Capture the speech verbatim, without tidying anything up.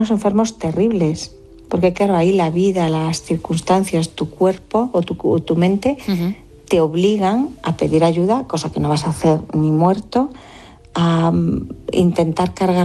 enfermos terribles, porque claro, ahí la vida, las circunstancias, tu cuerpo o tu, o tu mente uh-huh. te obligan a pedir ayuda, cosa que no vas a hacer ni muerto, a um, intentar cargar